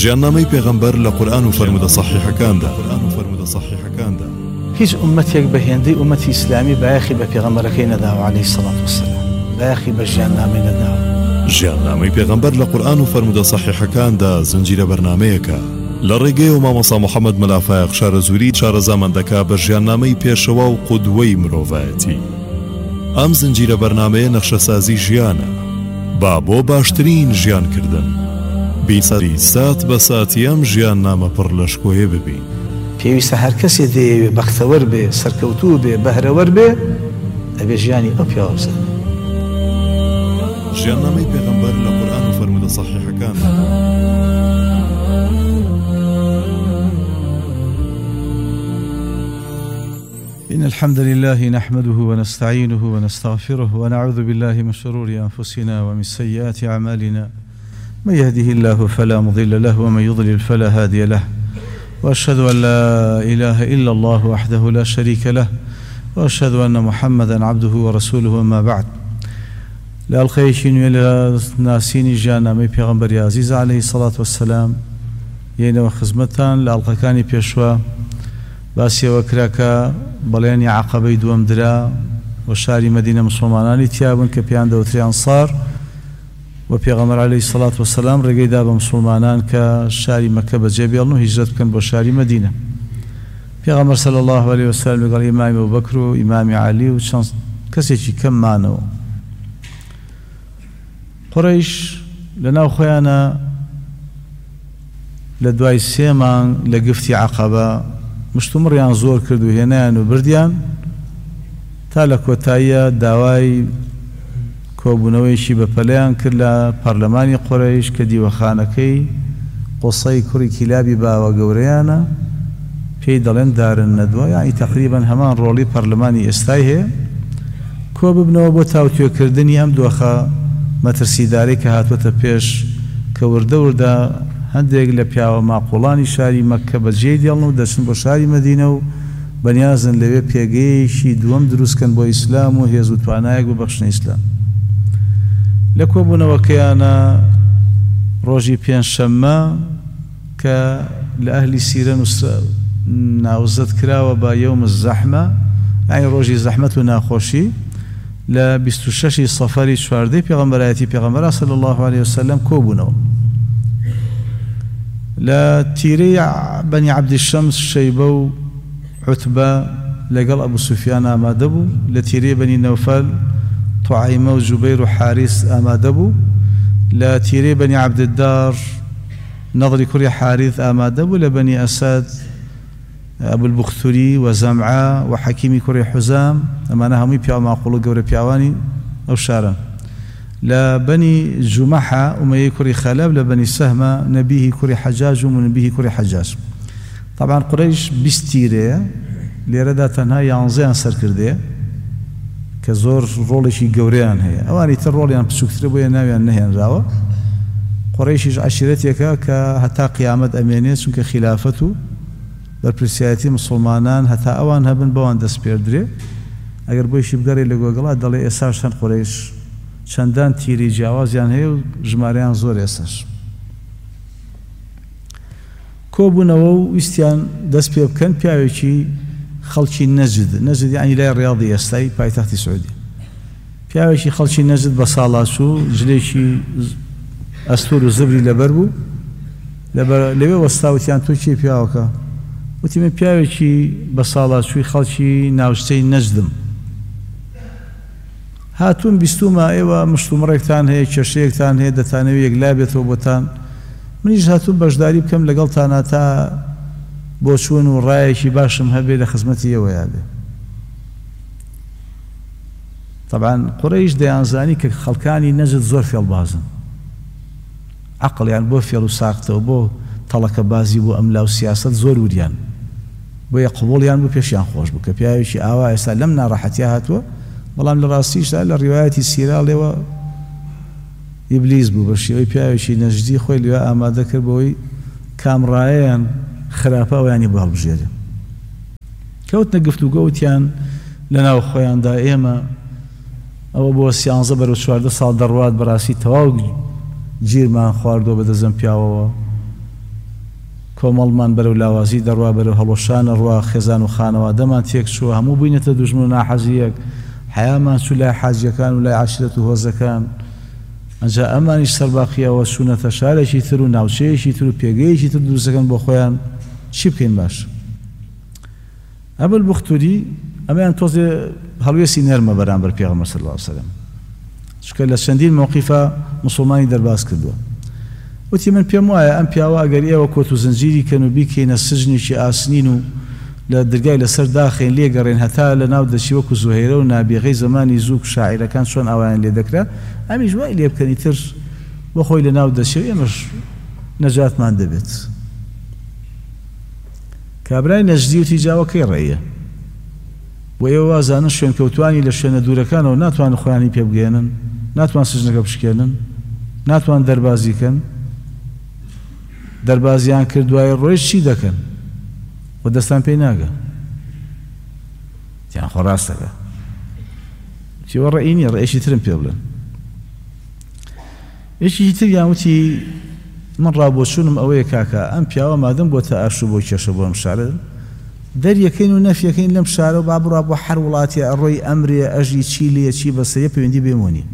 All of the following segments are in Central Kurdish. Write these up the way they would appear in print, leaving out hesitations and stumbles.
ژیاننامەی پێغەمبەر لە قورئان و فەرمودە صحیحەکاندا. هیچ ئومەتێک بە هێندەی ئومەتی ئیسلامی بایەخی بە پێغەمبەرەکەی نەداوە عەلەیهی سەڵات وەسەلام، بایەخی بە ژیاننامەی نەداوە. ژیاننامەی پێغەمبەر لە قورئان و فەرمودە صحیحەکاندا زنجیرە بەرنامەیەکە لە ڕێگەی مامۆستا محەممەد مەلافایق شارەزووری چارەزامەندەکە بە ژیاننامەی پێشەوە و قودوەی مرۆڤایەتی. ئەم زنجیرە بەرنامەیە نەخشەسازی ژیانە با بۆ باشترین ژیانکردن. بیسەری سات بە ساتی ئەم ژیاننامە پڕ لە شکۆیە ببین. پێویستە هەر کەسێ دەیەوێ بەختەوەر بێ، سەرکەوتوو بێ، بەهرەوەر بێ، ئەبێ ژیانی ئەو پیاوە بزانێ. ژیاننامەی پێغەمبەر لە قورئان و فەرمودە صحیحەکاندا. إن الحمد لله نحمده ونستعينه ونستغفره ونعوذ بالله من شرور أنفسنا ومن سيئات أعمالنا من يهده الله فلا مضل له ومن يضلل فلا هادي له وأشهد أن لا إله إلا الله وحده لا شريك له وأشهد أن محمدا عبده ورسوله وما بعد. لألقيشين إلى ناسين جانامي پیغمبر عزيز عليه الصلاة والسلام يين وخزمتان لألقكاني بيشوا باسی وەکراکە بەڵێنی عەقەبەی دووەم درا و شاری مەدینە مسلمانانی تیابن کە پێیان دەوتری ئەنسار و پێغەمبەر عەلەیهی سەڵات وەسەلام ڕێگەیدا بە مسلمانان کە شاری مەکە بەجێ بێڵن و هیجرەت بکەن بۆ شاری مەدینە. پێغەمبەر صلی الله علیه وسلم لەگەڵ ئیمامی ئەبوبەکر و ئیمامی عەلی و چەند کەسێکی کەم مانەوە. قوڕەیش لەناو خۆیانە لە دوای 3 مانگ لە گفتی عەقەبە مشتومڕیان زۆر کرد و هێنایان و بردیان تا لە کۆتاییە داوای کۆبوونەوەیشی بەپەلەیان کرد لە پەرلەمانی قوڕەیش کە دیوەخانەکەی قوسەی کوڕی کیلابی باوە گەورەیانە پێی دەڵێن دارن نەدووە، یعنی تەقریبەن هەمان ڕۆڵی پەرلەمانی ئێستای هەیە. کۆ ببنەوە بۆ تاوتوێکردنی ئەم دۆخە مەترسیدارەی کە هاتووەتە پێش کە وردە وردە هەندێک لە پیاوە ماقوڵانی شاری مەکە بەجێ دێڵن و دەچن بۆ شاری مەدینە و بەنیازن لەوێ پێگەیەکی دووەم دروستکەن بۆ ئیسلام و هێز و توانایەک ببەخشنە ئیسلام. لە کۆبوونەوەکەیانە ڕۆژی پێنجشەممە کە لە ئەهلی سیرە ناوزەت کراوە بە یەوم الزەحمە، یعنی ڕۆژی زەحمەت و ناخۆشی، لە 26 سەفەری چواردەی پێغەمبەرایەتی پێغەمبەر صلی الله علیه وسلم کۆبوونەوە. لە تیرەی بەنی عەبدیشەمس شەیبە و عوتبە لەگەڵ ئەبوو سوفیان ئامادە بوو، لە تیرەی بەنی نەوفەل توعیمە و جوبەیر و حاریس ئامادە بوو، لە تیرەی بەنی عەبدالدار نەضری کوڕی حارث ئامادە بوو، لە بەنی ئەسەد ئەبولبوختوری و زەمعە و حەکیمی کوڕی حوزام، ئەمانە هەمووی پیاو ماقوڵ و گەورە پیاوانی ئەو شارە. لە بەنی جومەحە ئومەیەی کوڕی خەلەب، لە بەنی سەهمە نەبیهی کوڕی حەجاج و نەبیهی کوڕی حەجاج. طبعا قوڕەیش 20 تیرەیە، لێرەدا تەنها 11یان سەرکردەیە کە زۆر ڕۆڵێکی گەورەیان هەیە، ئەوانی تر ڕۆڵیان بچووکترە بۆیە ناویان نەهێنراوە. قوڕەیشیش عەشیرەتێکە کە هەتا قیامەت ئەمێنێت، چونکە خلافەت و بەرپرسیایەتی مسلمانان هەتا ئەوان هەبن بەوان دەست پێردرێ. ئەگەر بۆیشی بگەڕێ لە گۆگڵا دەڵێ ئێساش هەن قوڕەیش چەندان تیری جیاوازیان هەیە و ژمارەیان زۆر ئێساش. کۆبوونەوە و ویستیان دەست پێ بکەن پیاوێکی خەڵکی نەجد یعنی لای ڕیاضی ئێستای پایتەختی سعودی، پیاوێکی خەڵکی نەجد بە ساڵاچوو، جلێکی ئەستور و زبری لەبەر بوو، لەوێ وەستاوتیان تۆ چی پیاوەکە؟ وتی من پیاوێکی بە ساڵاچووی خەڵکی ناوچەی نەجدم، هاتوون بیستومە ئێوە مشتومڕێکتان هەیە، کێشەیەکتان هەیە، دەتانەوێت یەکلا بێتەوە بۆتان، منیش هاتوون بەشداری بکەم لەگەڵتانە تا بۆ چوون و ڕایەکی باشم هەبێ لە خزمەتی ئێوەیە بێ. طبعا قوڕەیش دەیانزانی کە خەڵکانی نەجد زۆر فێڵبازن، عەقڵیان بۆ فێڵ و ساختەوە بۆ تەڵەکە بازی بۆ ئەملا و سیاسەت زۆر وریان، بۆیە قبوڵیان بۆ پێشیان خۆش بوو کە پیاوێکی ئاوا ئێستا لەم ناڕەحەتیە هاتووە. بەڵام لە ڕاستیشدا لە ڕیوایەتی سیراڵێەوە ئیبلیس بوو بە شێوەی پیاوێکی نەجدی خۆی لێوە ئامادە کرد بۆی کامڕایەیان خراپە ئەویانی بەڵبژێرێ. کەوتنە گفتوگۆوتیان لە ناو خۆیاندا ئێمە ئەوە بۆ 13 بەرەو 14 ساڵ دەڕوات بەڕاستی تەواو گیرمان خواردۆ بەدەزەم پیاوەوە کۆمەڵمان بەرەو لاوازی دەڕوا بەرەو هەڵۆشانە ڕوا خێزان و خانەوادەمان تێک چووە هەموو بووینەتە دوژمن و ناحەزیەک حیامان چوو لای حاجیەکان و لای عاشرەت و هۆزەکان ئەنجا ئەمانیش سەرباقیەوە چوونەتە شارێکی تر و ناوچەیەکی تر و پێگەیەکی تر دروستەکەن بۆ خۆیان چی بکەین باش ئەبل بوختوری ئەمەیان تۆزێ هەڵوێستی نەرمە بەرامبەر پێغەمبەر صلی الله علیه وسلم چونکە لە چەندین موقیفە مسڵمانی دەرباز کردووە وتی من پێم وایە ئەم پیاوە ئەگەر ئێوە کۆت و زنجیری کەن و بیکەینە سژنێکی ئاسنین و لە دەرگای لەسەر داخێن لێگەڕێن هەتا لە ناو دەچی وەکو زوهەیرە و نابێغەی زمانی زووک شاعیرەکان چۆن ئەویان لێ دەکرا ئەمیش وای لێ بکەنی تر بۆ خۆی لە ناو دەچی و ئێمەش نەجاتمان دەبێت کابرای نەجدی وتی جاوەکەی ڕێیە و ئێوە وازانن شوێن کەوتوانی لە شوێنە دوورەکانەوە ناتوانن خۆیانی پێ بگێنن ناتوان سژنەکە بشکێنن ناتوان دەربازیکەن دەربازیان کرد دوای ڕۆژ چی دەکەن و دەستان پێی ناگە تیان خۆ ڕاستەکە چیوە ڕێی نییە ڕێیشی ترم پێ بڵێن یەکی تریان وتی من ڕابۆچوونم ئەوەیە کاکە ئەم پیاوە مادەم بۆتە ئاشو بۆ کێشە بۆ ئەم شارە دەریەکەین و نەفیەکەین لەم شارە و با بڕا بۆ هەر وڵاتی ئەڕۆی ئەمرێ ئەژی چی لێ چی بەسەیە پەیوەندی بێمونی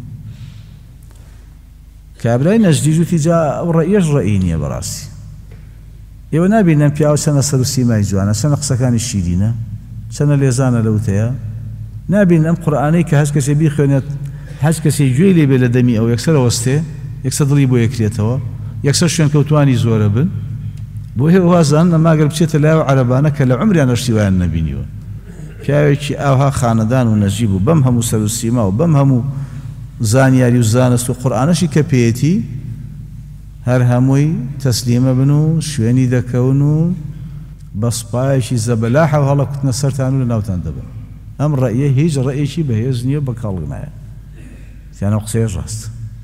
کابرای نەجدی وتی جا ئەو ڕێیەش ڕێی نییە بەڕاستی ئێوە نابینن پیاوە چەنە سەر و سیمای جوانە چەنە قسەکانی شیرینە چەنە لێزانە لەوتەیە نابین ئەم قورئانەی کە هەست کەسێ بیخوێنێت هەست کەسێ گوێی لێ بێ لە دەمی ئەو یەکسەر وەستێ یەکسەر دڵی بۆ یەکرێتەوە یەکسەر شوێن کەوتوانی زۆرە بن بۆ هێ وازان ئەماگەر بچێتە لایەوە عەرەبانە کە لە عومریان هەشتیوایان نەبینیوە پیاوێکی ئاوها خانەدان و نەجیب و بەم هەموو سەر و سیما و بەم هەموو زانیاری و زانست و قورئانەشی کە پێیەتی هەر هەمووی تەسلیمە بن و شوێنی دەکەون و بەسپایەکی زەبەلاحە و هەڵەکوتنە سەرتان و لە ناوتان دەبن ئەم ڕێیە هیچ ڕێیەکی بەهێز نییە بە کاڵک نایە یانە قسەیەش ڕاست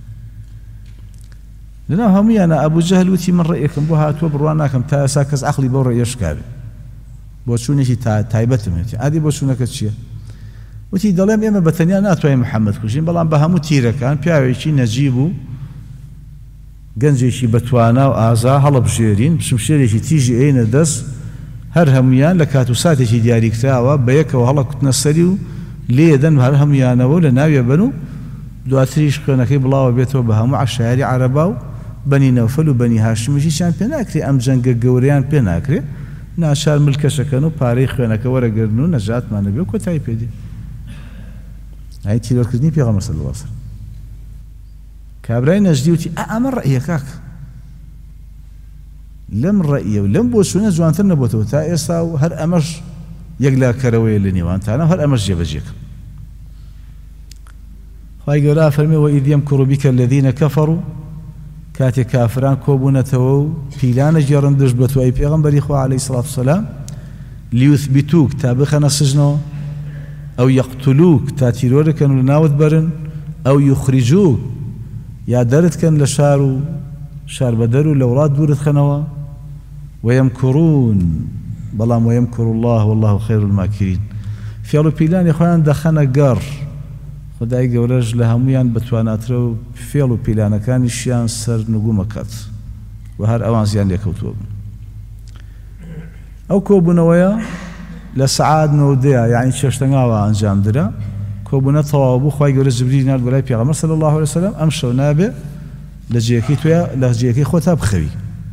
لەناو هەموویانە ئەبوو جەهل وتی من ڕێیەکەم بۆ هاتووە بڕوان ناکەم تا ئێستا کەس عەقلی بەو ڕێیە شکاوێ بۆ چوونێکی تایبەتم هێتی عادی بۆ چوونەکە چییە وتی دەڵێم ئێمە بەتەنیا ناتوانین محەممەد کوژین بەڵام بە هەموو تیرەکان پیاوێکی نەجیب و گەنجێکی بەتوانا و ئازا هەڵەبژێرین شمشێرێکی تیژی ئەینە دەست هەر هەمویان لە کات و ساتێکی دیاریکراوە بە یەکەوە هەڵەکوتنە سەری و لێدەن هەر هەمویانەوە لە ناویە بن و دواتریش خوێنەکەی بڵاوە بێتەوە بە هەموو عەشایری عەرەبا و بەنی نەوفەل و بەنی هاشمیشیان پێ ناکرێ ئەم جەنگە گەورەیان پێ ناکرێ ناچار ملکەشەکەن و پارەی خوێنەکە وەرەگرن و نەجاتمانە بێ و کۆتایی پێدێ ئای تیرۆرکردنی پێغەمبەر صلی الله علیه وسلم کابرای نەجدی وتی ئەمە ڕێیە کاکە لەم ڕێیە و لەم بۆ چوونە جوانتر نەبووتەوە تا ئێستا و هەر ئەمەش یەک لاکەرەوەیە لە نێوانتانە هەر ئەمەش جێبەجێکە خوای گەورە فەرمێ وئیذ یەمکڕ بیکە الەذینە کەفەڕوا کاتێک کافران کۆبوونەتەوە و پیلانە گێڕن دژ بە تۆ ئەی پێغەمبەری خوا عەلەیهی سڵات وسەلام لیوثبیتوک تا بخەنە سژنەوە ئەو یەقتولوک تا تیرۆرەکەن و لە ناوت بەرن ئەو یوخریجوک یا دەرتکەن لە شار و شار بەدەر و لە وڵات دوورت خەنەوە وەیەمکڕون بەڵام وەیەمکڕ الله والله خەیر الماکرین فێڵ و پیلانی خۆیان دەخەنە گەڕ خدای گەورەش لە هەمویان بتواناترە و فێڵ و پیلانەکانیشیان سەر نگومەکات و هەر ئەوان زیان لێکەوتووە بن ئەو کۆبوونەوەیە لە سەعات 9 یعنی چێشتەنگاوە ئەنجامدرا کۆبوونە تەواو بوو خوای گەورە جبریل نارد بەلای پێغەمبەر صلی الله علیه وسلم ئەم شەو نابێ لە جێگەکەی تۆیە لە جێگەکەی خۆتا بخەوی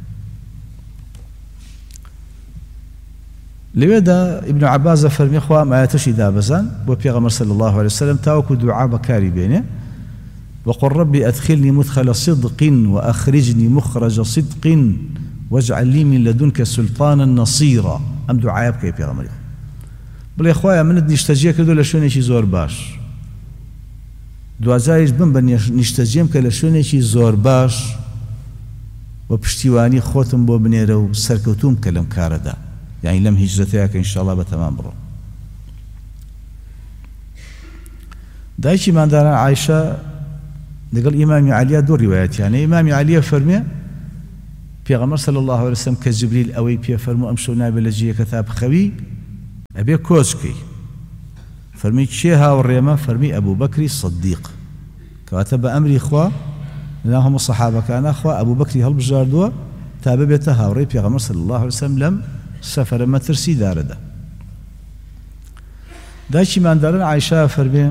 لەوێدا ئیبن عەباس فەرمی خوا ئایەتەشی دابەزان بۆ پێغەمبەر صلی الله علیه وسلم تاوەکو دوعا بەکاری بێنێ وقل ربي أدخلني مدخل صدق وأخرجني مخرج صدق واجعل لي من لدنك سلطانا نصيرا أم دعاء بكي بيغمري بلي خوايا من نشتجيه كدو لشونيشي زور باش دوازايش بن نشتجيهم كلشونيشي زور باش وبشتيواني خوتم بو بنيرو سركوتوم كلم كاردا يعني لم هجرتيك إن شاء الله بتمام برو دايشي من داران عايشة لقال إمام علي دو روايات يعني إمام علي فرمي پیغمبر صلى الله عليه وسلم كجبريل أوي بي فرمو أمشو نابي لجيه كتاب خوي أبي كوزكي فرمي شيها والريما فرمي أبو بكر الصديق كاتب أمري إخوة لهم الصحابة كان أخوة أبو بكر هل بجاردوا تا ببێتە هاوڕێی پێغەمبەر صلی الله عليه وسلم لەم سەفەرە مەترسی دارەدا. دایکی مانداران عایشە فەرمێ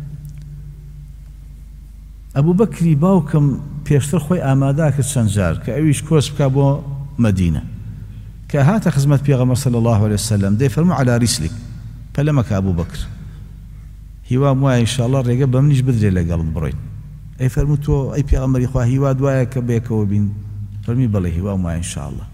ئەبوو بەکری باوکم پێشتر خۆی ئامادە کرد چەند جار کە ئەویش کۆچ بکا بۆ مەدینە کە هاتە خزمەت پێغەمبەر صلی الله عليه وسلم دەیفەرموو على ریسلیک پەلەمەکە ئەبوو بەکر هیوام وایە ئینشاءالله ڕێگە بە منیش بدرێ لەگەڵت بڕۆین. ئەی فەرموو تۆ ئەی پێغەمبەری خوا هیوا دوایە کە بێکەوە بین؟ فەرمی بەڵێ هیوام وایە ئینشاءالله.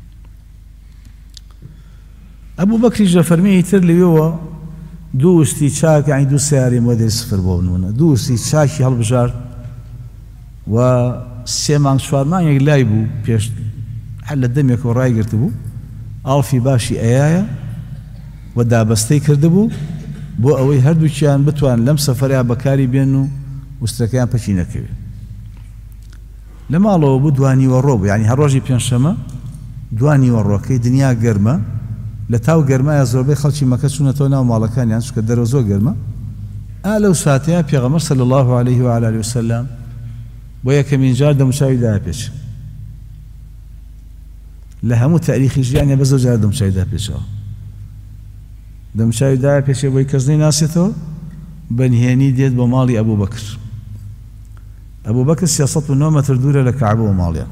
ئەبوو بەکریش فەرمی ئیتر لەوێەوە دوو وشتی چاک یعنی دوو سیاری مۆدێل سفر بۆ بنوونە دوو وشتی چاکی هەڵبژار و سێ مانگ چوار مانگێک لای بوو پێش هەر لە دەمێکەوە ڕایگرت بوو ئاڵفی باشی ئەیایە و دابەستەی کردبوو بۆ ئەوەی هەردووکیان بتوان لەم سەفەریا بەکاری بێن و وستەکەیان پەچی نەکەوێت. لە ماڵەوە بوو دوانی وەڕۆ بوو یعنی هەر ڕۆژی پێنجشەمە دوانی وەڕۆکەی دنیا گەرمە لە تاو گەرمایە زۆربەی خەڵکی مەکە چوونەتەوە ناو ماڵەکانیان چونکە دەرەوە زۆر گەرمە. لەو ساتەیە پێغەمبەر صلی الله عليه وعلى آله وسلم بۆ یەکەمین جار دەموچاوی داپێچ لە هەموو تاریخی ژیانێ بە زۆر جار دەموچاوی داپێچەوە دەموچاوی داپێچێ بۆی کەس نەیناسێتەوە بەنهێنی دێت بۆ ماڵی ئەبوو بەکر. ئەبوو بەکر 309 مەتر دوورە لە کەعبەوە ماڵیان.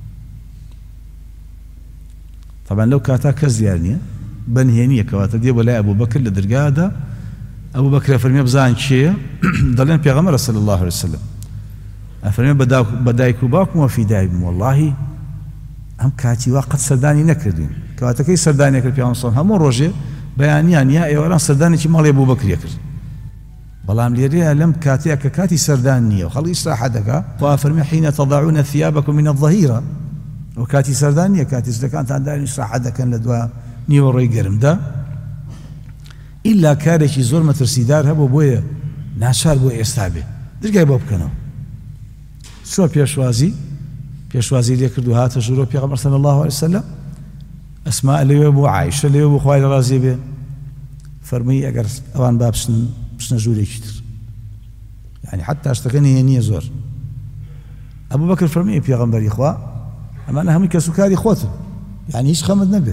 طبعا لەو کاتا کەس دیار نییە بەنهێنیە کەواتە دێ بۆ لای ئەبوو بەکر لە دەرگادا ئەبوو بەکر فەرمێ بزان کێیە دەڵێن پێغەمبەرە صلی الله عليه وسلم ئەفەرمێ بە دایک و باوکم وە فیدای بووم وەڵڵاهی ئەم کاتی وا قەت سەردانی نەکردوین کەواتەکەی سەردانی کرد پێغەمبەر صلی هەموو ڕۆژێ بەیانیان یا ئێوەران سەردانێکی ماڵی ئەبوو بەکریە کرد بەڵام لێرەیە لەم کاتەیە کە کاتی سەردان نییە و خەڵکی ئیستراحەت دەکا خوا فەرمێ حینە تەضەعون ثیابەکم من الظهیرە و کاتی سەردان نییە کاتی سەردەکانتان دارین ئیستراحەت دەکەن لە دوا نیوەڕۆی گەرمدا ئیلا کارێکی زۆر مەترسیدار هەبوو بۆیە ناچار بۆ ئێستا بێ دەرگای بۆ بکەنەوە. چۆ پێشوازی لێ کرد و هاتە ژوورۆ پێغەمبەر صلی الله عليه وسلم ئەسما لەوێ بوو عایشە لەوێ بوو خوای ڕازی بێ فەرمووی ئەگەر ئەوان با بچنە ژوورێکی تر یعنی حتا شتەکە نییە زۆر. ئەبوو بەکر فەرمووی پێغەمبەری خوا ئەمانە هەمووی کەسوکاری خۆتن یعنی هیچ خەمت نەبێ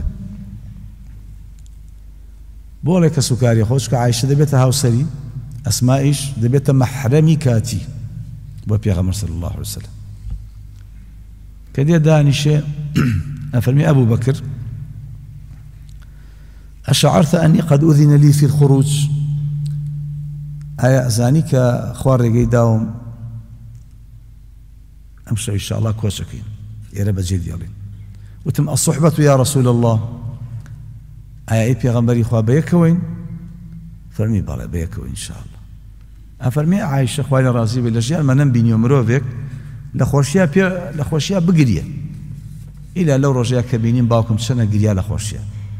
بۆڵێ کەسوکاری خۆت چکە عایشە دەبێتە هاوسەری ئەسمائیش دەبێتە مەحرەمی کاتی بۆ پێغەمبەر صلی الله عليه وسلم کە دێ دانیشێ ئەفەرمی ئەبوو بەکر أشعرت أني قد أذن لي في الخروج ئایا ئەزانی کە خوا ڕێگەی داوم ئەم شەو ئینشاءالله کۆچەکەین ئێرە بەجێ دێڵین وتم الصحبة يا رسول الله ئایا ئەی پێغەمبەری خوا بەیەکەوەین فەرمی بەڵێ بەیەکەوە ئینشاءالله. ئەفەرمێ عایشە خوای لە ڕازی بێ لە ژیانمە نەمبینیوە مرۆڤێک لە خۆشیە بگریە ئیلا لەو ڕۆژەیە کە بینیم باوکم چەنە گریا لە خۆشیە.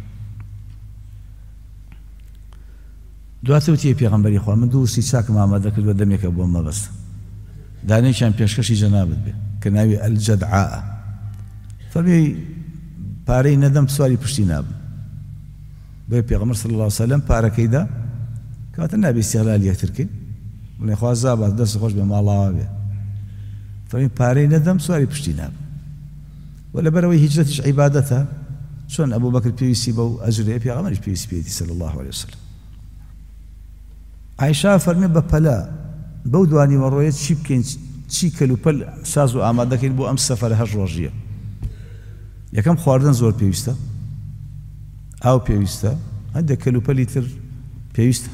دواتر وتی پێغەمبەری خوا من دوو وسی چاکم ئامادە کردووە دەمێکە بۆم مەبەستە دانێکیان پێشکەشی جەنابەت بێ کە ناوی ئەلجەدعاءە فەرمی پارەی نەدەم سواری پشتی نابم بۆیە پێغەمبەر صلی الله عليه وسلم پارەکەیدا کەواتە نابێ ئیستیغلالی یەکترکەین بڵێ خوا زابات دەست خۆش بێ ماڵاوا بێ فەرمی پارەی نەدەم سواری پشتی نابم و لەبەرەوەی هیجرەتیش عیبادەتە چۆن ئەبوو بەکر پێویستی بەو ئەجرەیە پێغەمبەریش پێویستی پێیەتی صلی الله عليه وسلم. عایشە فەرمێ بە پەلا بەو دوانی وەڕۆیە چی بکەین چی کەلوپەل ساز و ئامادەکەین بۆ ئەم سەفەرە 8 ڕۆژیە. یەکەم خواردن زۆر پێویستە ئاو پێویستە هەندێک کەلوپەلی تر پێویستە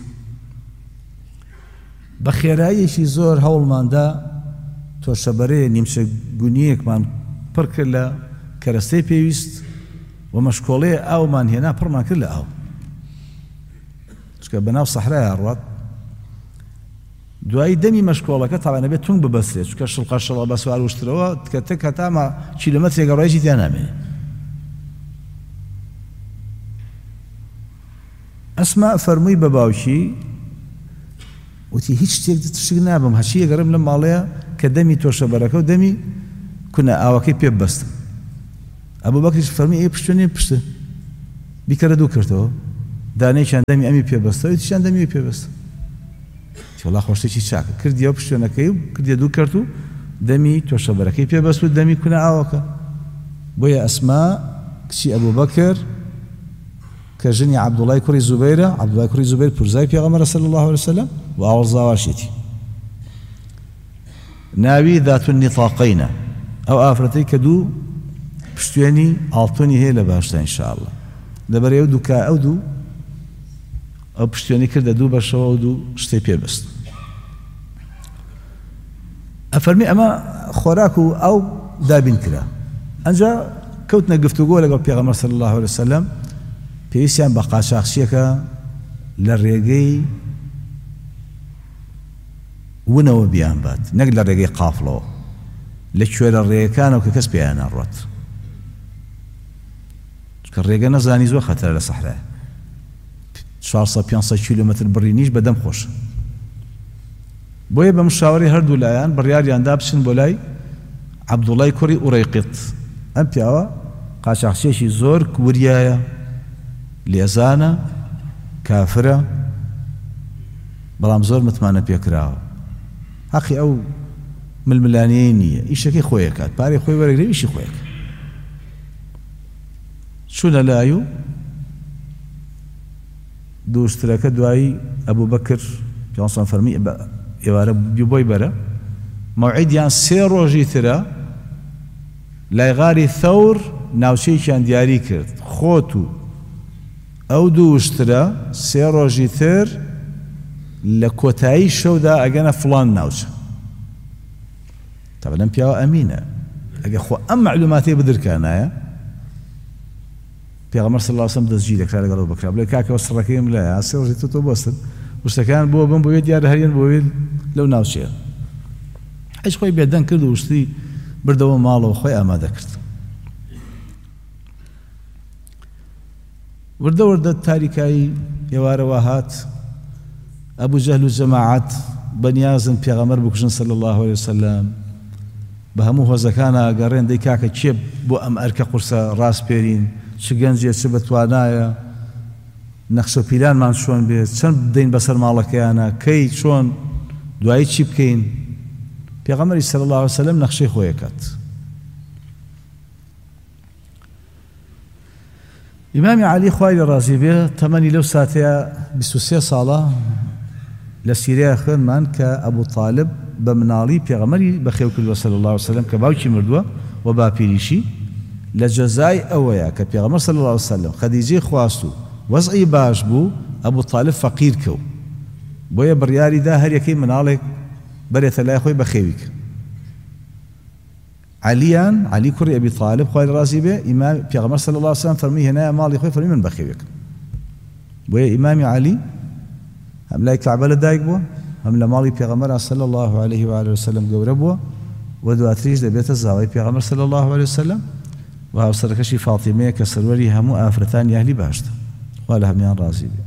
بە خێراییەکی زۆر هەوڵماندا تۆشەبەرەیە نیمچە گونیەکمان پڕ کرد لە کەرەستەی پێویست و مەشکۆڵەیە ئاومان هێنا پڕمان کرد لە ئاو چکە بەناو سەحرایە ڕات دوایی دەمی مەشکۆڵەکە تاوانە بێت تونگ ببەسرێت چکە شڵقە شڵە بە سوار وشترەوە کە کەتامە کیلۆمەترێکە ڕێژی تیان نامێنێ. ئەسما فەرمووی بە باوکی وتی هیچ شتێک تشک نابم هەچی ئەگەرم لە ماڵەیە کە دەمی تۆشەبەرەکە و دەمی کونە ئاوەکەی پێ ببەستم. ئەبوو بەکریش فەرمی ئێ پشتێنێ پشتە بیکەرە دوو کردەوە دانەیەکیان دەمی ئەمی پێبەستە و یەکیشیان دەمی پێبەستە وەڵا خۆشتێکی چاکە کردیەوە پشتێنەکەی و کردیە دوو کرد و دەمی تۆشەبەرەکەی پێبەست و دەمی کونە ئاوەکە بۆیە ئەسما کچی ئەبوو بەکر کە ژنی عەبدوڵای کوڕی زوبەیرە، عەبدوڵای کوڕی زوبەیر پورزای پێغەمبەرە صلی الله علیه وسلم و ئاوەڵزاواشێتی ناوی ذات النطاقینە، ئەو ئافرەتەی کە دوو پشتوێنی ئاڵتۆنی هەیە لە باشدا ئینشاءالله. لەبەر ئەو دوو ئەو دوو ئەو پشتوێنی کردە دوو بەشەوە و دوو شتێ پێبست. ئەفەرمی ئەمە خۆراک و ئەو دابین کرا. ئەنجا کەوتنە گفتوگۆ لەگەڵ پێغەمبەر صلی الله علیه وسلم، پێویستیان بە قاچاقچیەکە لە ڕێگەی ونەوە بیان بات، نەک لە ڕێگەی قافڵەوە، لە کوێرە ڕێگەکانەوە کە کەس پێیان ناڕوات، کە ڕێگە نەزانی زۆر خەتەرە لە سەحرایە، 400-500 کیلۆمەتر بڕینیش بەدەم خۆشە. بۆیە بە مشاوەڕی هەردوو لایەن بڕیاریاندا بچن بۆ لای عەبدوڵای کوڕی ئوڕەیقیط. ئەم پیاوە قاچاقچیەکی زۆر وریایە، لێزانە، کافرە، بەڵام زۆر متمانە پێکراوە، حەقی ئەو ململانەیە نییە، ئیشەکەی خۆی کات، پارەی خۆی وەرەگرێ، ئیشی خۆی کات. چوونە لای و دووشترەکە دوایی ئەبوو بەکر پێغەمبەر فەرمی ئێوارە بۆی بەرە، مەوعیدیان 3 ڕۆژی ترە لای غاری ثەور ناوچەیەکیان دیاری کرد، خۆت و ئەو دووشترە 3 ڕۆژی تر لە کۆتایی شەودا ئەگەنە فڵان ناوچە. تەبە لەم پیاوە ئەمینە، ئەگە خۆ ئەم معلوماتی بدرکانایە پێغەمبەر صلی الله علیه وسلم دەستگیر دەکرا لەگەڵ بکرا، بڵێ کاکەوە سڕەکەیم لایە 3 ڕۆژی تۆ بۆستن وشتەکان بۆ بم بۆیە دیارە هەریان بۆیە لەو ناوچەیە. هیچ خۆی بێدەنگ کرد و وشتی بردەوە ماڵەوە خۆی ئامادە کرد. وردە وردە تاریکایی ئێوارەوە هات، ئەبوو جەهل و جەماعەت بەنیازن پێغەمبەر بکوژن صلی الله علیه وسلم، بە هەموو هۆزەکانە گەڕێن دەی کاکە کێ بۆ ئەم ئەرکە قورسە ڕاست پێرین، چ گەنجێ چ بەتوانایە، نەخشە و پیلانمان چۆن بێت، چەند بدەین بەسەر ماڵەکەیانە، کەی چۆن دوایی چی بکەین. پێغەمبەری صلی الله علیه وسلم نەخشەی خۆی کات. ئیمامی عەلی خوای لێ ڕازی بێ تەمەنی لەو ساتەیە 23 ساڵە لە سیرەیە خوێنمان کە ئەبوو طالب بە مناڵی پێغەمبەری بەخێو کردووە صلی الله علیه وسلم کە باوکی مردووە و باپیریشی، لە جەزای ئەوەیە کە پێغەمبەر صلی الله علیه وسلم خەدیجەی خواست و وەزعی باش بوو، ئەبوو طالب فەقیر کەوت، بۆیە بڕیاریدا هەر یەکەی مناڵێک بەرێتە لای خۆی بەخێوی کرد. عەلیان، عەلی کوڕی ئەبی طالب خوای لێ ڕازی بێ، ئیمام پێغەمبەر صلی الله علیه وسلم فەرمی هێنایە ماڵی خۆی، فەرمی من بەخێویەکەم. بۆیە ئیمامی عەلی هەم لای کەعبە لەدایک بووە، هەم لە ماڵی پێغەمبەر صلی الله علیه و آله وسلم گەورە بووە و دواتریش دەبێتە زاوای پێغەمبەر صلی الله علیه وسلم و هاوسەرەکەشی فاتیمەیە کە سەروەری هەموو ئافرەتانی ئەهلی باشتە، خوا لە هەمویان ڕازی بێ.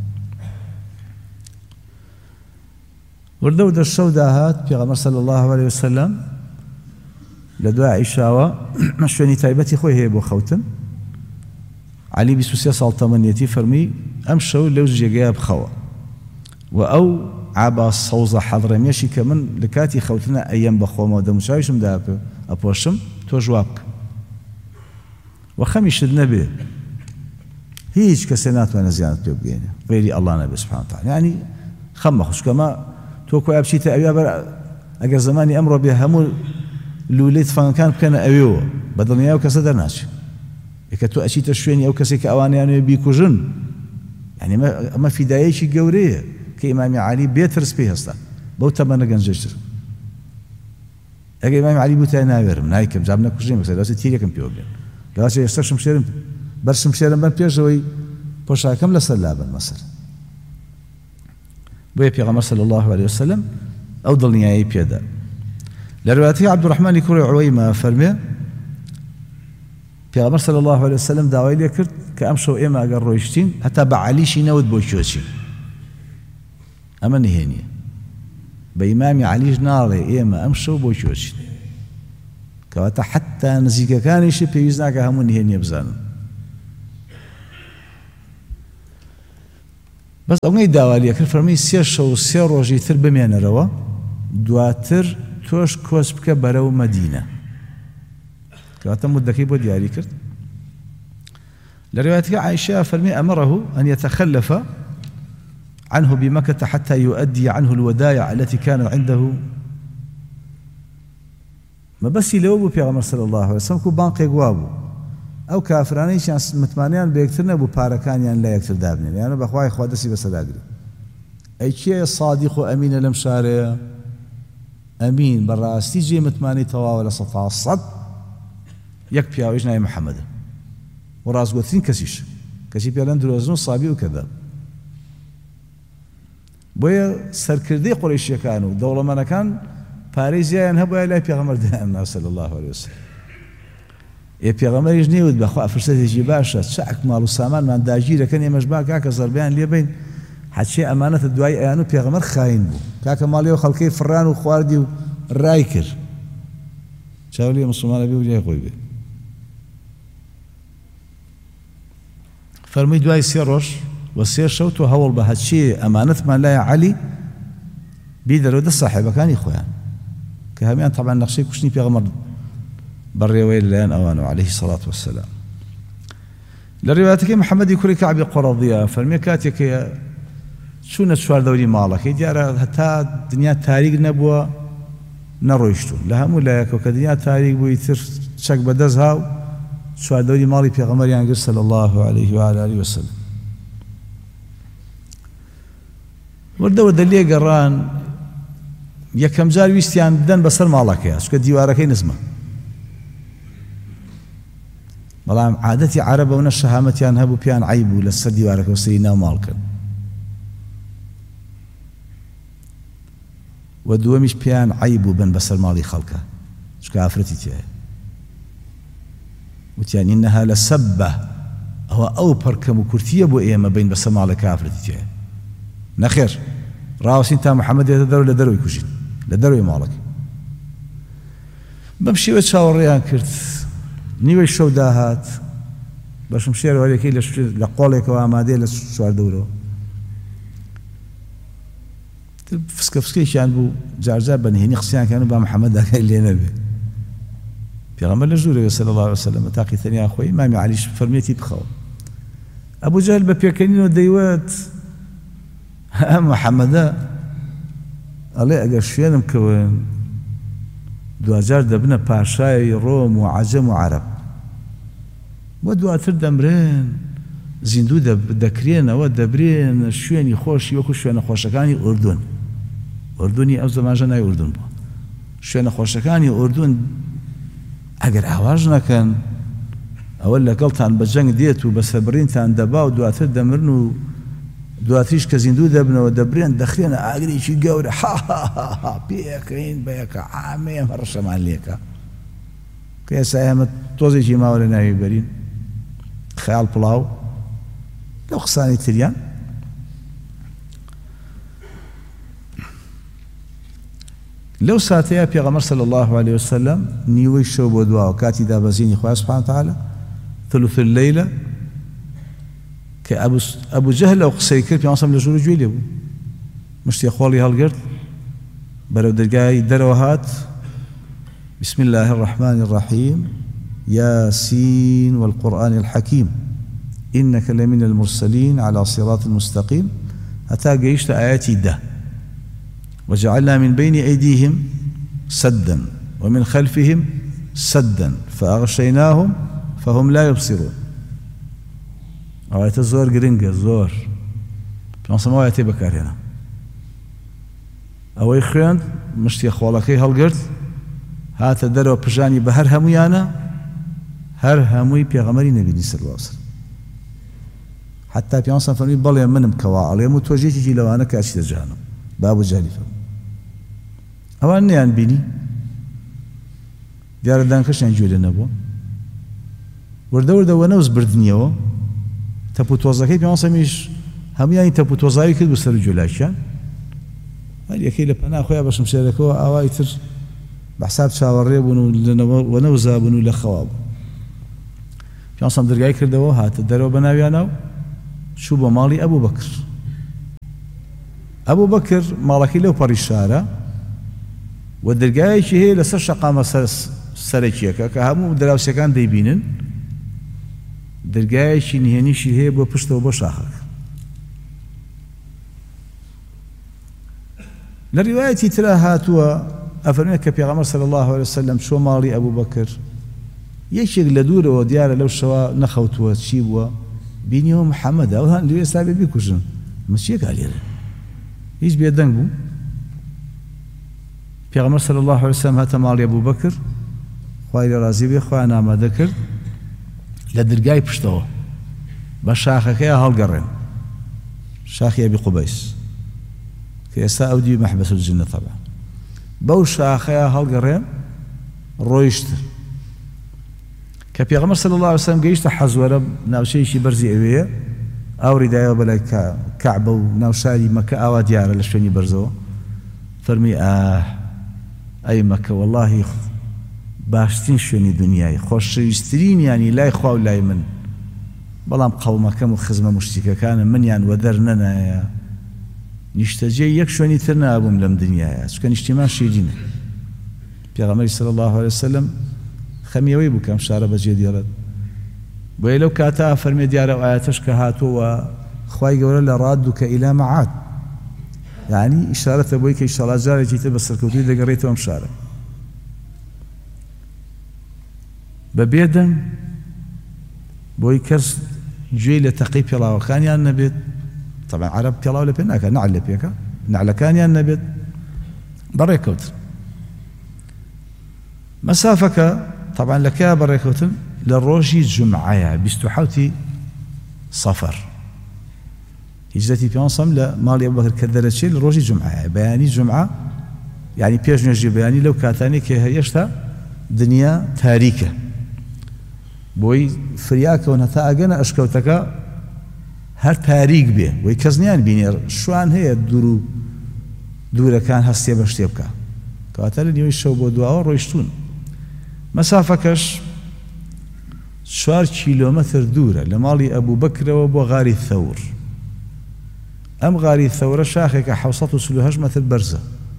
وردە و دەشەو داهات پێغەمبەر صلی الله علیه وسلم لە دوای عیشاوە شوێنی تایبەتی خۆی هەیە بۆ خەوتن. عەلی 23 ساڵ تەمەنیەتی فەرمی ئەم شەو لەو جێگەیە بخەوە و ئەو عاباس سەوزە حەضرەمیەشی کە من لە کاتی خەوتنە ئەیەم بە خۆمەوە دەموچاویشم ئەپۆشم، تۆ جواب بکە و خەمیشت نەبێ، هیچ کەسێ ناتوانێت زیانت پێ بگەێنێ غێری ئەڵڵا نەبێ سوبحانه وتعالە. یعنی خەم مەخۆش کەمە تۆ کۆی بچیتە ئەویا بەر ئەگەر زمانی ئەمڕۆ بێ هەموو لولەی تفەنگەکان بکەنە ئەوێەوە بە دڵنیایە و کەسە دەرناچێت. کە تۆ ئەچیتە شوێنی ئەو کەسێک کە ئەوانیانوێ بیکوژن، یعنی ئەمە فیدایەکی گەورەیە کە ئیمامی عەلی بێترس پێی هەستا بەو تەمەنە گەنجەشتر. ئەگەر ئیمامی عەلی بوتای ناوێرم نایکەم جام نەکوژێم بەسەر تیرێکم پێوە بێن لەواشە ئێستا شمشێرم بەر شمشێرم بەن پێشەوەی پۆشاکەم لەسەر لابن مەسەر. بۆیە پێغەمبەر صلی الله علیه وسلم ئەو دڵنیایی پێدا. لە ڕوايەتی عەبدوڕەحمانی کوڕی عوەیمە فەرمێ پێغەمبەر صلی الله علیه وسلم داوای لێ کرد کە ئەم شەو ئێمە ئەگەر ڕۆیشتین هەتا بە عەلیشی نەوت بۆ کوێچین، ئەمە نهێنیە، بە ئیمامی عەلیش ناڵێ ئێمە ئەم شەو بۆ کوێچین، کەواتە حتا نزیکەکانیشی پێویست ناکە هەموو نهێنیە بزانن. بەس ئەوەی داوا لێ کرد فەرمی 3 شەو و 3 ڕۆژی تر بمێنەرەوە، دواتر تۆش کۆچ بکە بەرەو مەدینە، کەواتە مدەکەی بۆ دیاری کرد. لە رواية عائشة فرمي أمره أن يتخلف عنه بمكة حتى يؤدي عنه الودائع التي كانت عنده. ما بس لو بيغمر صلى الله عليه وسلم كو بانقي قوابو أو كافراني شان متمانيان بيكترنا بو باركانيان لا يكتر دابني لأنه يعني بأخواي خوادسي بس داقري أي شيء صادق وأمين لمشارع أمين براستي جي متماني تواولا صفا الصد يكفي ويجنا محمد وراس قوتين كسي بيالان دروزنو صابي وكذاب بويا سركردي قريشي كانوا دولة ما كان باريزيان هبوا لا بيغمر دائما صلى الله عليه وسلم يا بيغمر يجنيود بخوا فرصتي جي باشا شعك مالو سامان من داجيره كان يمشبا كاك زربيان لي بين حتى امانه الدواي انو بيغمر خاين بو كاك ماليو خلقي فران وخواردي رايكر شاولي مسلمان بي وجاي خوي بي فرمي دواي سيروش وسير شوت وهول بهالشي امانه ما لا علي بيدرو ده صاحبه كان يخويا كهميان طبعا نقشي كشني بيغمر بالرواية لان اوانو عليه الصلاه والسلام. للروايتك محمد يكوري كعب قرضيه فرمي كاتيك شو نتشوار دوري مالك يدير حتى دنيا تاريخ نبوه نرويشتو لهم ولا يكو كدنيا تاريخ بو يثر شك بدزها شوار دوري مالي بيغمر يعني صلى الله عليه وعلى اله وسلم. وردە دەلیێ گەڕان یەکەم جار ویستیان بدەن بەسەر ماڵەکەیە چونکە دیوارەکەی نزمە بەڵام عادەتی عەرەبە ئەوە شەهامەتیان هەبوو پیان عەیب بوو لەسەر دیوارەکە وسەری ناو ماڵکەن و دووەمیش پیان عەیب بوو بن بەسەر ماڵی خەڵکە چونکە ئافرەتی تایە وتیان ئینەها لەسەبە ئەو پەرکەم و کورتیە بۆ ئێمە بین بەسەر ماڵەکە ئافرەتی تایە نخير راوسين تا محمد يتدرو لدرو يكوشين لدرو يمالك بمشي وتشاوريان كرت نيوي شو داهات باش مشير عليك لقولك وامادي للسؤال دورو فسكي شان بو جارجا بنهيني خصيان كانوا با محمد ذاك اللي نبي في غمر الجوري صلى الله عليه وسلم تاقي ثاني اخوي ما معليش فرميتي بخو ابو جهل ببيكنين وديوات محمد ئەڵێ ئەگەر شوێنم کەون دوجار دەبنە پاشای ڕۆم و عەجەم و عەرەب وە دواتر دەمرێن زیندوو دەکرێنەوە دەبرێن شوێنی خۆشی وەکو شوێنە خۆشەکانی ئوردون ئوردونی ئەو زەمانژە ناوی ئوردون بووە شوێنە خۆشەکانی ئوردون ئەگەر ئاواژ نەکەن ئەوە لەگەڵتان بە جەنگ دێت و بە سەبڕینتان دەبا و دواتر دەمرن و دواتریش کە زیندوو دەبنەوە دەبرێن دەخرێنە ئاگرێکی گەورە پێەکەین بە یەکە عامەیە هەڕەشەمان لێکە کە ئێستا ئێمە تۆزێکی ماوە لە ناوی بەرین خەیاڵ پڵاو لەو قسانی تریان لەو ساتەیە پێغەمبەر صلی الله عليه وسلم نیوەی شەو بۆ دواوە کاتی دابەزینی خوا سبحانه وتعالى ثلث الليلة كأبو جهل أو قصي كرب يعصم لجور جويلي بو مشتي أخوالي هالقرد برو درقاي دروهات بسم الله الرحمن الرحيم ياسين والقرآن الحكيم إنك لمن المرسلين على صراط مستقيم حتى قيشت آياتي ده وجعلنا من بين أيديهم سدا ومن خلفهم سدا فأغشيناهم فهم لا يبصرون آيات زور گرنگە زۆر پێنسەمە ئاەتێ بەکارهێنا ئەوەی خوێند مشتی خۆڵەکەی هەڵگرت هاتە دەرەوە پژانی بە هەر هەمویانە هەر هەمووی پێغەمبەری نەبینی صلی الله علیه وسلم حتا پێنسەم فەرمی بەڵێ منم کەوا ئەڵێم و تۆژێکی لەوانە کاچیتە جەهەنەم با ئەبوو جەهلی فەرموو ئەوان نەیان بینی دیارە دانکەشیان گوێ لێ نەبووە وردە وردەوە نەوز بردنیەوە تەپوتۆزەکەی پێنسەمیش هەمویانی تەپوتۆزاوی کرد بە سەر جۆلاشیان هەر یەکەی لە پەنا خۆیان بە شمشێرەکەەوە ئاوای تر بە حساب چاوەڕێ بوون و نەوزا بوون و لە خەوا بوون پێنسەم دەرگای کردەوە هاتە دەرەوە بە ناویانە و چوو بە ماڵی ئەبوو بەکر ئەبوو بەکر ماڵەکەی لەو پەڕی شارە و دەرگایەکی هەیە لەسەر شەقامە سەرەکیەکە کە هەموو دراوسەکان دەیبینن دەرگایەکی نهێنیشی هەیە بۆ پشتەوە بۆ شاخەکە. لە ڕیوایەتی ترا هاتووە ئەفەرمێت کە پێغەمبەر صلی الله علیه وسلم چوە ماڵی ئەبوو بەکر، یەکێک لە دوورەوە دیارە لەو شەوە نەخەوتووە چی بووە، بینیەوە محەممەدە ئەو هەن لێ ئێستا بێ بیکوژن مچیەکە لێرە هیچ بێدەنگ بوو. پێغەمبەر صلی الله علیه وسلم هاتە ماڵی ئەبوو بەکر، خوای لێ ڕازی بێ، خۆیان ئامادە کرد لە دەرگای پشتەوە بە شاخەکەیە هەڵگەڕێن، شاخی ئەبی قوبەیس کە ئێستا ئەو دی مەحبەس الجنە طبعا، بەو شاخەیە هەڵگەڕێن ڕۆیشتن کە پێغەمبەر صلی الله علیه وسلم گەیشتە حەزوەرە ناوچەیەکی بەرزی ئەوەیە، ئاوری دایەوە بەلای کەعبە و ناوشاری مەکە ئاوا دیارە لە شوێنی بەرزەوە، فەرمی ئەی مەکە وەڵڵاهی باشترین شوێنی دنیای، خۆشەویستترینیانی لای خوا و لای من، بەڵام قەومەکەم و خزمە مشتیکەکانم منیان وەدەر نەنایە، نیشتەجێ یەک شوێنی تر نابووم لەم دنیایە، چونکە نیشتیمان شیرینە. پێغەمبەری صلی الله علیه وسلم خەمیەوەی بوو کەم شارە بەجێ دێڵێت، بۆیە لەو کاتا فەرمێ دیارە ئاەتەش کە هاتووە خوای گەورە لە ڕادوکە ئیلا مەعاد، یعنی ئیشارەتە بۆی کە ئینشاڵڵا جارێکی تر بە سەرکەوتووی دەگەڕێتەوە ئەم شارە. بە بێدەنگ بۆی کەس گوێی لە تەقی پێڵاوەکانیان نەبێت، طبعا عرب پێڵاو لە پێ ناکات، نەعل لە پێکە، نەعلەکانیان نەبێت، بەڕێکەوتن. مەسافەکە طبعا لە کیا بەڕێکەوتن؟ لە ڕۆژی جومعەیە 27 سەفەر، هیجرەتی پێغەمبەر لە ماڵی ئەبوبەکر کە دەرەچێت لە ڕۆژی جومعەیە، بەیانی جومعە یعنی پێش نوێژی بەیانی لەو کاتانی کە هێشتا دنیا تاریکە، بۆی فریاکەون هەتا ئەگەنە ئەشکەوتەکە هەر تاریک بێ، بۆی کەس نیان بینێ، شوان هەیە دوور و دوورەکان هەستێ بە شتێ بکە، کەواتە لە نیوەی شەو بۆ دواوە ڕۆیشتون. مەسافەکەش 4 کیلۆمەتر دوورە لە ماڵی ئەبوو بەکرەوە بۆ غاری ثەور. ئەم غاری ثەورە شاخێکە 738 مەتر بەرزە،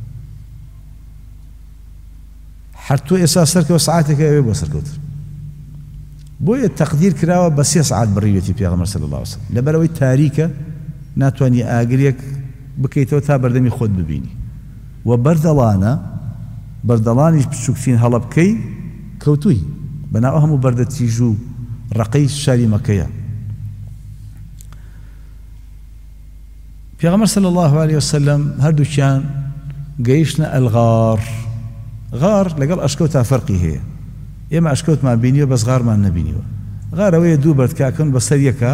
هەرتۆ ئێستا سەرکەوە سعاتێکە ئەوێ بۆ سەرکەوتن، بۆیە تەقدیر کراوە بە 3 سعات بڕیوێتی پێغەمبەر صلی الله علیه وسلم، لەبەرەوەی تاریکە ناتوانانی ئاگرێک بکەیتەوە تا بەردەمی خۆت ببینی، و بەردەڵانی بچووکترین هەڵە بکەی کەوتووی بەناو هەموو بەردە تیژ و ڕقەی شاری مەکەیە. پێغەمبەر صلی الله علیه وسلم هەردووکیان گەیشتنە ئەلغار. غار لەگەڵ ئەشکەوتا فەرقی هەیە، ئێمە ئەشکەوتمان بینیوە بەس غارمان نەبینیوە. غارەوەیە دوو بەردکاکەن بەسەر یەکە،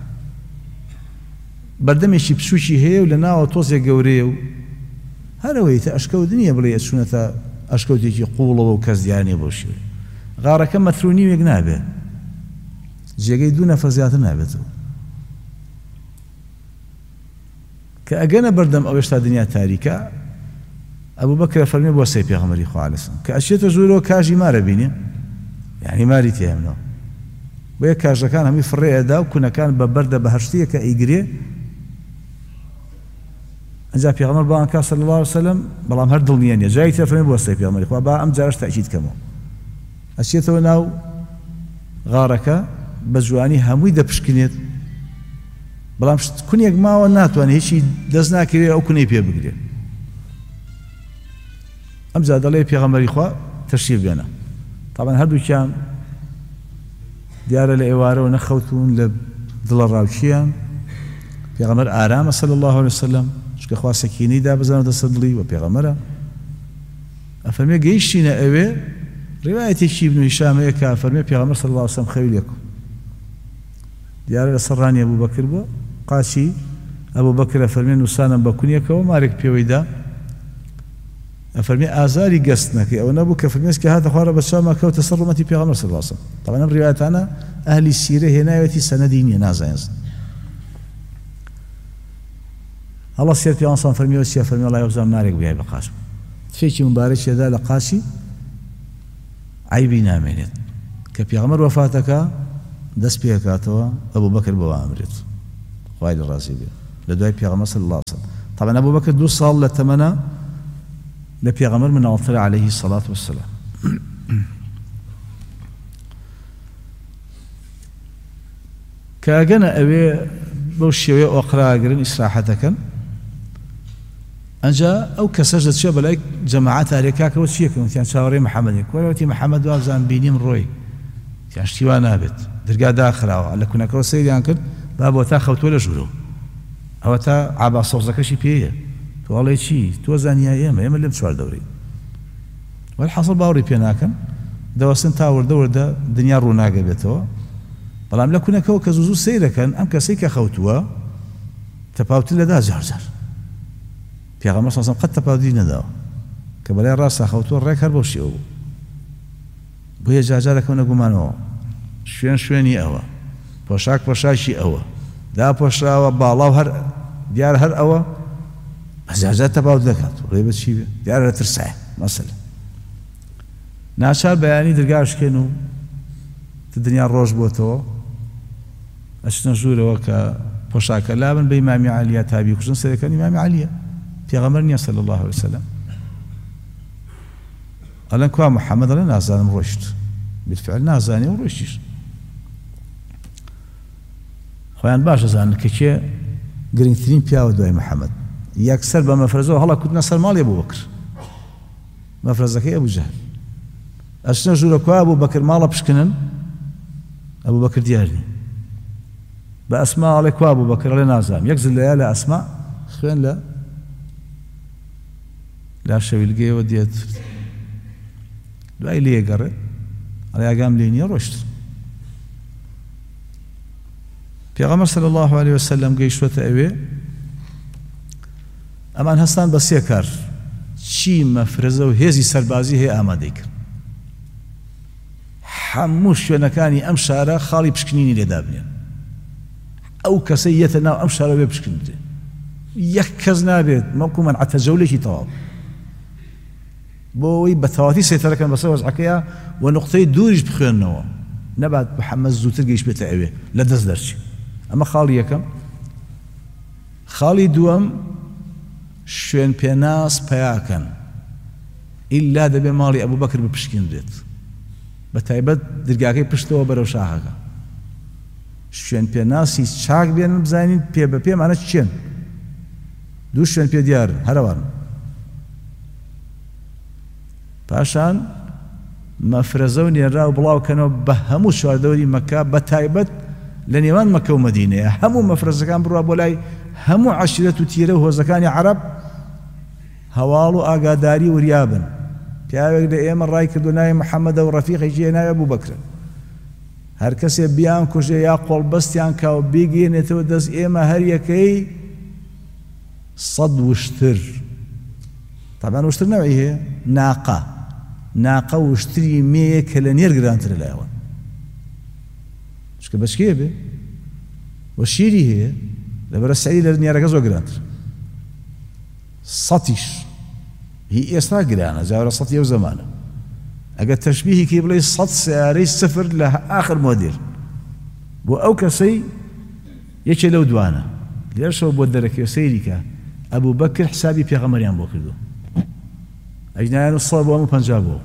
بەردەمێکی بچووکی هەیە و لە ناوە تۆزێک گەورەیە و هەرەوەی تا ئەشکەوت نییە بڵێ ئەچوونەتە ئەشکەوتێکی قوڵەوە و کەس دیانێ بۆ شێوێ. غارەکە مەتر و نیوێک نابێ، جێگەی 2 نەفەر زیاتر نابێتەوە، کە ئەگەنە بەردەم ئەو هێشتا دنیا تاریکە. ئەبوو بەکر فەرمێ بۆ سەی پێغەمبەری خوا عەلەیهی سەلام کە ئەچێتە ژوورەوە کاژی مارە بینێ، یعنی ماری تێهێنەوە، بۆیە کاژەکان هەمی فڕێئەدا و کونەکان بە بەردە بەهەشتیەکە ئەیگرێ. ئەجا پێغەمبەر بانکا صلی الله علیه وسلم بەڵام هەر دڵنیە نییە، جایی تر فەرمێ بۆ سەی پێغەمبەری خوا با ئەم جارش تەئکید کەمەوە، ئەچێتەوە ناو غارەکە بە جوانی هەمووی دەپشکنێت، بەڵام کونێک ماوە ناتوانێت هیچی دەست ناکەوێت ئەو کونەی پێ بگرێت. ئەمجا دەڵێ پێغەمبەری خوا تەشریف بێنە. طبعا هەردووکیان دیارە لە ئێوارەوە نەخەوتون لە دڵە ڕاوچیان، پێغەمبەر ئارامە صلی الله علیه وسلم، چونکە خوا سەکینەی دابەزانەتە سەر دڵی و پێغەمبەرە. ئەفەرمێ گەیشتینە ئەوێ، ڕیوایەتێکی ابن هیشامەیە کە فەرمێ پێغەمبەر صلی الله علیه وسلم خەوی لێکم، دیارە لە سەرڕانی ئەبوو بەکر بووە، قاچی ئەبوو بەکرە فەرمێ نووسانم بە کونیەکەوە مارێک پێوەیدا، ئەفەرمێ ئازاری گەست نەکەی، ئەوە نەبوو کە فەرمێ کە هاتە خوارە بە چاومە کەوتە سەر ڕوومەتی پێغەمبەر صلی الله علیه وسلم. طبعا ئەم ڕیوایەتانە ئەهلی سیرە هێناوێتی سەنەدی نییە، نازانێت. هەڵە سێر پێغەمبەر فەرمیەوە چییە؟ فەرمی وەڵای وەزام نارێک بیای بە قاچم، تفێکی مبارەکێدا لە قاچی عیبی نامێنێت، کە پێغەمبەر وەفاتەکە دەست پێکاتەوە ئەبوو بەکر بەوە ئەمرێت، خوای لە ڕازی بێ، لە دوای پێغەمبەر صلی الله علیه وسلم. طبعا ئەبوو بەکر 2 ساڵ لە تەمەنە لە پێغەمبەر مناڵترە عەلەیهی سەڵات وەسەلام. کاگەنە ئەوێ بەو شێوەیە ئۆقراگرن ئیسراحەتەکەن ئەنجا ئەو کەسەش دەچێت بەلای جەماعەت هەرێکاکەوە چیەکەن وتیان چاوەڕێی محەممەدێک وەرەوەتی محەممەد وابزان بینیم ڕۆی تیان شتیوان نابێت دەرگا داخراوە لە کوونەکەەوە سەیریان کرد با بۆ تا خەوتووە لە ژوورەوە ئەوە تا ئابا سەوزەکەشی پێیە توڵێ چی تۆ زانیا ئێمە لەم چوار دەورەی وەرحەسڵ باوەڕی پێ ناکەن دەوەستن تا وردە دنیا ڕووناگە بێتەوە بەڵام لە کوونەکەەوە کە زوو سەیرەکەن ئەم کەسەی کە خەوتووە تەپاوتی لەدا جارجار پێغەمبەر سەڵسەڵەم قەت تەپاوتی نەداوە کە بەلای ڕاستە خەوتووە ڕێک هەر بەو شێوە بوو بۆیە جارجار دەکەونە گومانەوە شوێنی ئەوە پۆشاکی ئەوە داپۆشراوە باڵاو هەر دیار هەر ئەوە جارجار تەپاوت دەکات ڕێ بە چی بێ دیارە لە ترسایە مەسەلە ناچار بەیانی دەرگاشکێن و دنیا ڕۆژ بۆتەوە ئەچنە ژوورەوە کە پۆشاکە لابن بە ئیمامی عەلیە تابی کوژن سەرەکەن ئیمامی عەلیە پێغەمبەر نییە صلی الله علیه وسلم ئەڵێن کوا محەممەد ئەڵێ نازانم ڕۆیشت بالفعل نازانێ و ڕۆیشتیش خۆیان باشە زانن کە کێ گرنگترین پیاوە دوای محەممەد یەکسەر بە مەفرەزەوە هەڵا کوتنە سەر ماڵی ئەبوو بەکر مەفرەزەکەی ئەبوو جەهل ئەچنە ژوورە کوا ئەبوو بەکر ماڵە پشکنن ئەبوو بەکر دیارنی بە ئەسما ئەڵێ کوا ئەبوو بەکر ئەڵێ نازانم یەک زلەیە لە ئەسما خوێن لە شەویلگەیەوە دێت دوای لێگەڕێت ئەڵێ ئاگام لێ نییە ڕۆشت پێغەمبەر صلی الله علیه وسلم گەیشتوەتە ئەوێ ئەمان هەستان بە سێ کار چی مەفرەزە و هێزی سەربازی هەیە ئامادەی کرد هەموو شوێنەکانی ئەم شارە خاڵی پشکنینی لێدا بنێن ئەو کەسەی یەتە ناو ئەم شارە بێ پشکندرێ یەک کەس نابێت مەڵکو مەنعەتە جەولێکی تەواو بۆەوەی بە تەواتی سێتەرەکەن بەسەر وەزعەکەیە و نقطەی دووریش بخوێننەوە نەبات محەممەد زووتر گەیشت بێتە ئەوێ لە دەست دەرچی ئەمە خاڵی یەکەم خاڵی دووەم شوێن پێناس پەیاکەن ئیلا دەبێ ماڵی ئەبوو بەکر بپشکێنرێت بە تایبەت دەرگاکەی پشتەوە بەرەو شاخەکە شوێن پێناسی چاک بێنن بزانین پێ بە پێمانە چێن دوو شوێن پێ دیارن هەروان پاشان مەفرەزە و نێرا و بڵاوکەنەوە بە هەموو چواردەوەری مەکە بە تایبەت لە نێوان مەکە و مەدینەیە هەموو مەفرەزەکان بڕوا بۆ لای هەموو عەشیرەت و تیرە و هۆزەکانی عەرەب هەواڵ و ئاگاداری وریابن پیاوێک لە ئێمە ڕای کردو ناوی محەممەدە و ڕەفیقێکی هێناوی ئەبوو بەکرە هەر کەسێ بیان کوژێ یا قۆڵبەستیان کا و بیگەێنێتەوە دەست ئێمە هەر یەکەی 100 وشتر طبعا وشتر نەوەی هەیە ناقە وشتری مێیە کە لە نێر گرانترە لایەوە چکە بەچکێ بێ وە شیری هەیە لەبەرە سەعری لە نێرەکە زۆر گرانتر 100 هی ئێستا گرانە جاورە 100 ئەو زەمانە ئەگەر تەشبیهی بڵێ 100 سیارەی سفر لە ئاخر مۆدێل بۆ ئەو کەسەی یەکێ لەو دوانە لێرشەوە بۆ دەرەکەوە سەیری کە ئەبوو بەکر حسابی پێغەمبەریان بۆ کردو ئەجنایان و 100 بۆ هەموو 50 بۆ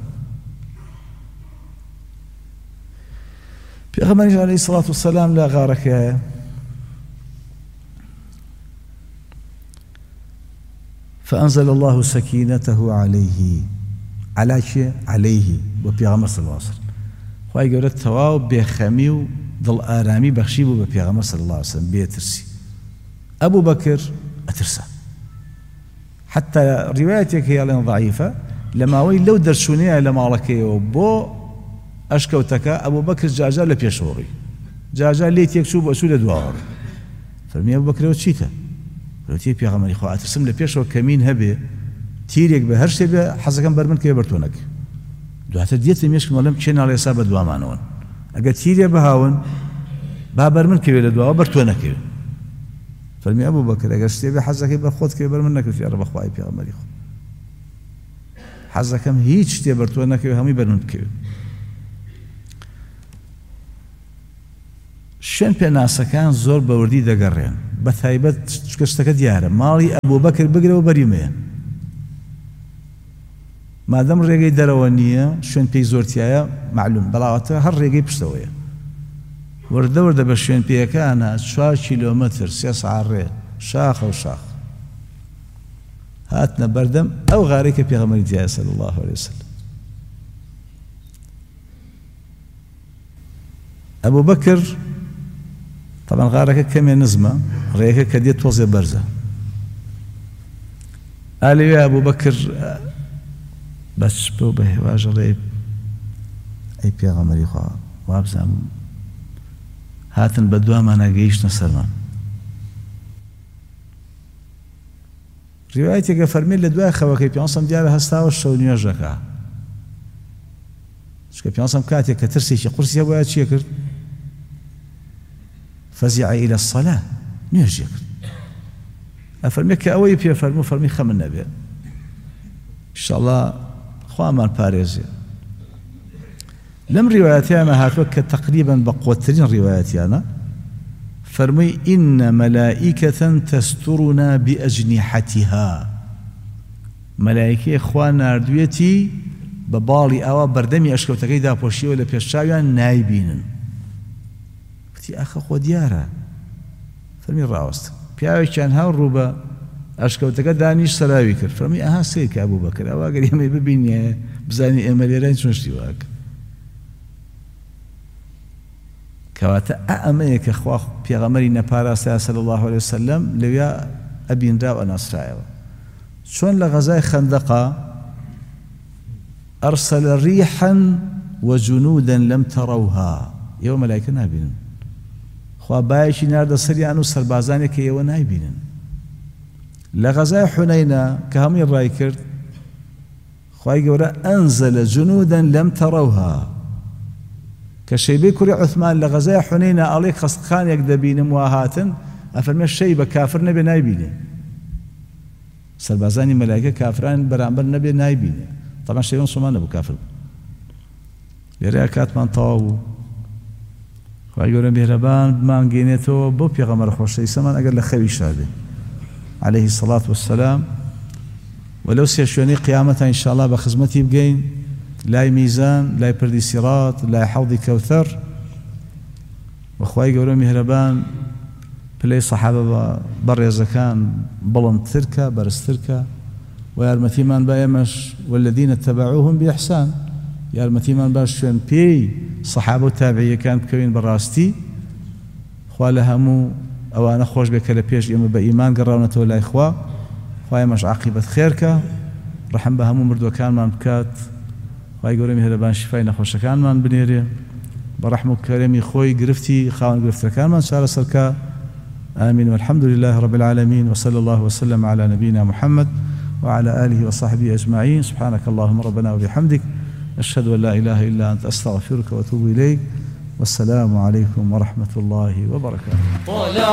پێغەمبەریش عەلەیهی سەڵات وسەلام لە غارەکەیە فأنزل الله سكينته عليه على شيء عليه وبيغمر صلى الله عليه وسلم خواهي قولت تواو بيخمي ضل آرامي بخشيبه ببيغمر صلى الله عليه وسلم بيترسي أبو بكر أترسى حتى روايتك هي لين ضعيفة لما وي لو درشونيها لما لكي وبو أشكوتك أبو بكر جاجا لبيشوري جاجا ليت يكشوب أسول دوار فرمي أبو بكر وتشيته ولوتی پێغەمبەری خوا ئەترسم لە پێشەوە کەمین هەبێ تیرێک بە هەر شتێ بێ حەزەکەم بەرمن کە بەرتۆ نەکە دواتر دێتە مێشکم وەڵام کێ ناڵێ ئێستا بە دوامانەوەن ئەگەر تیرێ بەهاون با بەرمن کەوێ لە دواوە بەرتۆ نەکەوێ فەرمی ئەبوو بەکر ئەگەر شتێ بێ حەزەکەی بەرخۆت کەوێ بەرمن نەکەوێت یا ڕەبە خوای پێغەمبەری خوا حەزەکەم هیچ شتێ بەرتۆ نەکەوێ هەمووی بەرمن بکەوێ شوێن پێناسەکان زۆر بەوردی دەگەڕێن بە تایبەت شتەکە دیارە ماڵی ئەبوو بەکر بگرەوە بەریمەیە مادەم ڕێگەی دەرەوە نییە شوێن پێی زۆرتیایە معلوم بەڵاوەتە هەر ڕێگەی پشتەوەیە وردە وردە بە شوێن پێەکانە 4 کیلۆمەتر 3 ساعت ڕێ شاخە و شاخ هاتنە بەردەم ئەو غارەی کە پێغەمبەری تایە صلی الله عليه وسلم. ئەبوو بەکر طبعا غارەکە کەمێ نزمە ڕێیەکە کە دێت تۆزێ بەرزە ئالەوێ ئەبوو بەکر بەس بۆ بە هێواژە ڕێ ئەی پێغەمبەری خوا وابزانم هاتن بە دوامانە گەیشتنە سەرمان. ڕیوایەتێکە فەرمێت لە دوای خەوەکەی پێغەمبەر دیارە هەستاوە شەو نوێژەکە چونکە پێغەمبەر کاتێک کە ترسێکی قورسی هەبووە چیە کرد؟ فەزیع إلى الصلاة نوێژی کرد. ئەفەرمێت کە ئەوەی پێفەرموو فەرمی خەمن نەبێ ئینشاءالله خوامان پارێزێ. لەم ڕیوایەتیانە هاتووە کە تقریبا بە قوترین ڕیوایەتیانە فەرمووی ئینە مەلائیکەتەن تەستوڕنا بئەجنیحەتیها مەلایکەی خوا ناردوویەتی بە باڵی ئاوا بەردەمی ئەشکەوتەکەی داپۆشیەوە لە پێشچاویان نایبینن. وتی ئاخە خۆ دیارە فەرمی ڕاوەستە پیاوێکیان هاو ڕوو بە ئەشکەوتەکە دانیش سەراوی کرد فەرمی ئەها سێ کە ئەبوو بەکر ئەوا گەر ئێمەی ببینێ بزانی ئێمە لێرەین چۆن شتی واکە کەواتە ئەمەیە کە خوا پێغەمبەری نەپاراستایە صلی الله عليه وسلم لەوێ ئەبینراو ئەناسرایەوە. چۆن لە غەزای خەندەقا ئەرسەلە ریحا وجنودا لم تروها ئێوە مەلایکە نابینن خوا بایەکی ناردە سەریان و سەربازانێک کە ئێوە نایبینن. لە غەزای حونەینە کە هەمووی ڕای کرد خوای گەورە ئەنزەلە جنودا لم تروها کە شەیبەی کوڕی عوثمان لە غەزای حونەینە ئەڵێ خەستخانێک دەبینم وا هاتن ئەفەرمێ شەیبە کافر نەبێ نایبینێ سەربازانی مەلایکە کافران بەرامبەر نەبێ نایبینێ. طبعا شەیبە مسلمان نەبوو کافر بوو. لێرەیە کاتمان تەواو بوو خوای گەورە میهرەبان بمانگەێنێتەوە بۆ پێغەمبەر خۆشەویستەمان ئەگەر لە خەوی شادێ عليه الصلاة والسلام ولو سێ شوێنەی قیامەتە ئینشاءالله بە خزمەتی بگەین لای میزان لای پردی سیرات لای حەوضی کەوثەر وەخوای گەورە میهرەبان پلەی سەحابە بە ڕێزەکان بڵندترکە بەرزترکە و یارمەتیمان بە ئێمەش والذین اتبعوهم بإحسان یارمەتیمان باش شوێن پێی سەحابە و تابعیەکان بکەوین بەڕاستی خوا لە هەموو ئەوانە خۆش بێ کە لە پێش ئێمە بە ئیمان گەڕاونەتەوە لای خوا خوای ئێمەش عاقیبەت خێرکە ڕەحم بە هەموو مردووەکانمان بکات خوای گەورە میهرەبان شیفای نەخۆشەکانمان بنێرێ بە ڕەحم و کەرەمی خۆی گرفتی خاوەن گرفتەکانمان چارەسەرکە آمين والحمد لله رب العالمين وصلى الله وسلم على نبينا محمد وعلى آله وصحبه أجمعين سبحانك اللهم ربنا وبحمدك أشهد أن لا إله إلا أنت أستغفرك وأتوب إليك والسلام عليكم ورحمة الله وبركاته.